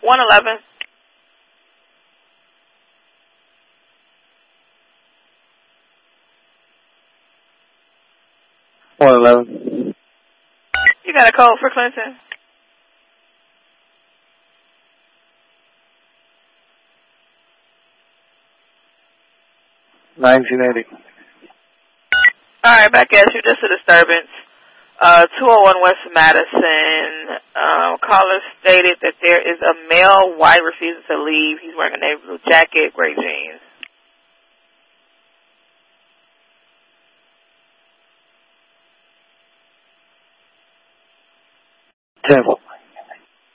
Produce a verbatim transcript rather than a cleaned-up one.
one eleven. one eleven. You got a code for Clinton? nineteen eighty. All right, back at you. Just a disturbance. Uh, two oh one West Madison. Um, caller stated that there is a male white refusing to leave. He's wearing a navy blue jacket, gray jeans. ten four.